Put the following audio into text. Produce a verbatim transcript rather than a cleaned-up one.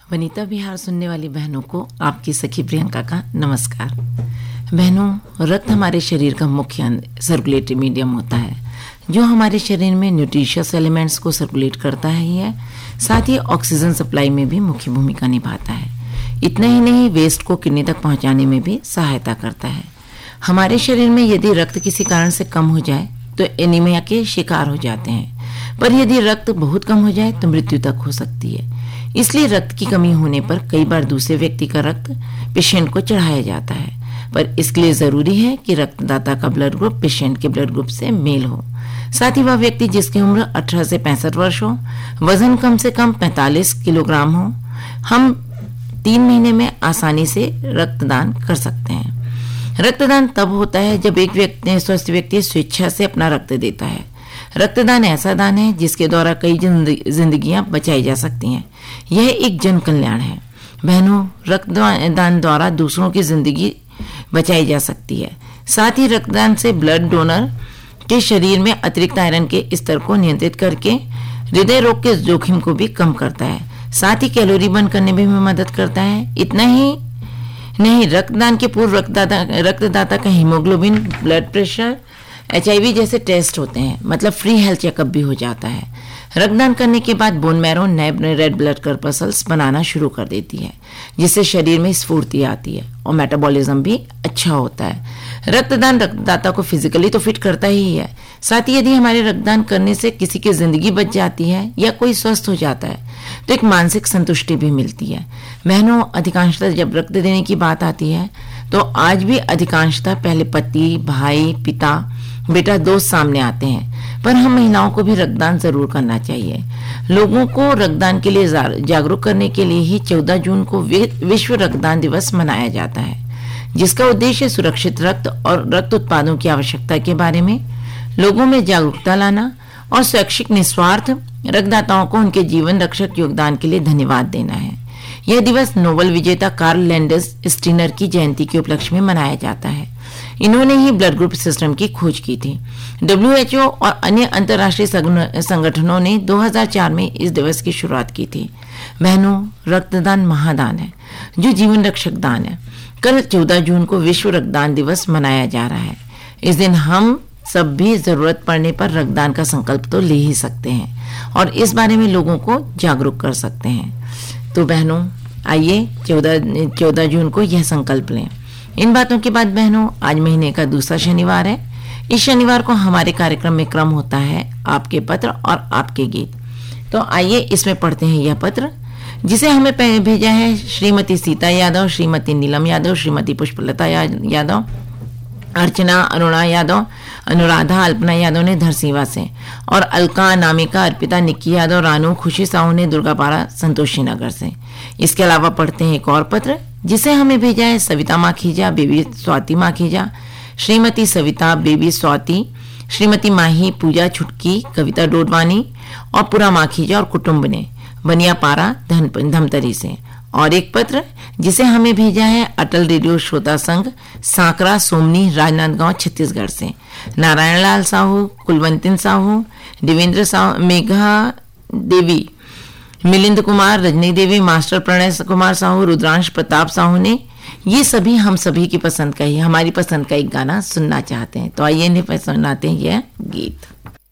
वनिता विहार सुनने वाली बहनों को आपकी सखी प्रियंका का नमस्कार। बहनों, रक्त हमारे शरीर का मुख्य सर्कुलेटरी मीडियम होता है जो हमारे शरीर में न्यूट्रिशियस एलिमेंट्स को सर्कुलेट करता है ही है, साथ ही ऑक्सीजन सप्लाई में भी मुख्य भूमिका निभाता है। इतना ही नहीं, वेस्ट को किडनी तक पहुंचाने में भी सहायता करता है। हमारे शरीर में यदि रक्त किसी कारण से कम हो जाए तो एनीमिया के शिकार हो जाते हैं, पर यदि रक्त बहुत कम हो जाए तो मृत्यु तक हो सकती है। इसलिए रक्त की कमी होने पर कई बार दूसरे व्यक्ति का रक्त पेशेंट को चढ़ाया जाता है, पर इसके लिए जरूरी है कि रक्तदाता का ब्लड ग्रुप पेशेंट के ब्लड ग्रुप से मेल हो। साथ ही वह व्यक्ति जिसकी उम्र अठारह से पैंसठ वर्ष हो, वजन कम से कम पैंतालीस किलोग्राम हो, हम तीन महीने में आसानी से रक्तदान कर सकते हैं। रक्तदान तब होता है जब एक व्यक्ति स्वस्थ व्यक्ति स्वेच्छा से अपना रक्त देता है। रक्तदान ऐसा दान है जिसके द्वारा कई जिंदगियां बचाई जा सकती हैं। यह एक जन कल्याण है। बहनों, रक्तदान द्वारा दूसरों की जिंदगी बचाई जा सकती है। साथ ही रक्तदान से ब्लड डोनर के शरीर में अतिरिक्त आयरन के स्तर को नियंत्रित करके हृदय रोग के जोखिम को भी कम करता है। साथ ही कैलोरी बर्न करने में भी मदद करता है। इतना ही नहीं, रक्तदान के पूर्व रक्तदाता रक्तदाता का हीमोग्लोबिन, ब्लड प्रेशर, एचआईवी जैसे टेस्ट होते हैं, मतलब फ्री हेल्थ चेकअप भी हो जाता है। रक्तदान करने के बाद बोन मैरो नए रेड ब्लड कर्पसल्स बनाना शुरू कर देती है, जिससे शरीर में स्फूर्ति आती है और मेटाबॉलिज्म भी अच्छा होता है। रक्तदान रक्तदाता को फिजिकली तो फिट करता ही है, साथ ही यदि हमारे रक्तदान करने से किसी की जिंदगी बच जाती है या कोई स्वस्थ हो जाता है तो एक मानसिक संतुष्टि भी मिलती है। बहनों, अधिकांशतः जब रक्त देने की बात आती है तो आज भी अधिकांशतः पहले पति, भाई, पिता, बेटा, दोस्त सामने आते हैं, पर हम महिलाओं को भी रक्तदान जरूर करना चाहिए। लोगों को रक्तदान के लिए जागरूक करने के लिए ही चौदह जून को विश्व रक्तदान दिवस मनाया जाता है, जिसका उद्देश्य सुरक्षित रक्त और रक्त उत्पादों की आवश्यकता के बारे में लोगों में जागरूकता लाना और स्वैच्छिक निस्वार्थ रक्तदाताओं को उनके जीवन रक्षक योगदान के लिए धन्यवाद देना है। यह दिवस नोबेल विजेता कार्ल लैंडस स्टीनर की जयंती के उपलक्ष्य में मनाया जाता है। इन्होंने ही ब्लड ग्रुप सिस्टम की खोज की थी। डब्ल्यू एच ओ और अन्य अंतर्राष्ट्रीय संगठनों ने दो हज़ार चार में इस दिवस की शुरुआत की थी। बहनों, रक्तदान महादान है जो जीवन रक्षक दान है। कल चौदह जून को विश्व रक्तदान दिवस मनाया जा रहा है। इस दिन हम सब भी जरूरत पड़ने पर रक्तदान का संकल्प तो ले ही सकते हैं और इस बारे में लोगों को जागरूक कर सकते हैं। तो बहनों, आइए चौदह चौदह जून को यह संकल्प लें। इन बातों के बाद बहनों, आज महीने का दूसरा शनिवार है। इस शनिवार को हमारे कार्यक्रम में क्रम होता है आपके पत्र और आपके गीत। तो आइए इसमें पढ़ते हैं यह पत्र, जिसे हमें भेजा है श्रीमती सीता यादव, श्रीमती नीलम यादव, श्रीमती पुष्पलता यादव, अर्चना, अरुणा यादव, अनुराधा, अल्पना यादव ने धरसीवा से, और अलका, अनामिका, अर्पिता, निक्की यादव, रानू, खुशी साहू ने दुर्गापाड़ा, संतोषी नगर से। इसके अलावा पढ़ते हैं एक और पत्र जिसे हमें भेजा है सविता माखीजा, बेबी स्वाति माखीजा, श्रीमती सविता, बेबी स्वाति, श्रीमती माही, पूजा छुटकी, कविता डोडवानी और पूरा माखीजा और कुटुंब ने बनियापाड़ा धमतरी से। और एक पत्र जिसे हमें भेजा है अटल रेडियो श्रोता संघ, सांकरा, सोमनी, राजनांदगांव, छत्तीसगढ़ से। नारायण लाल साहू, कुलवंतिन साहू, देवेंद्र साहू, मेघा देवी, मिलिंद कुमार, रजनी देवी, मास्टर प्रणय कुमार साहू, रुद्रांश प्रताप साहू ने ये सभी हम सभी की पसंद का ही, हमारी पसंद का एक गाना सुनना चाहते हैं। तो आइए इन्हें सुनाते हैं यह गीत।